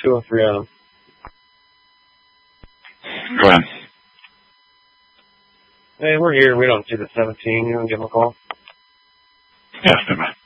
203 Adam. Go ahead. Hey, we're here. We don't see the 17. You want to give him a call? Yeah, stand by.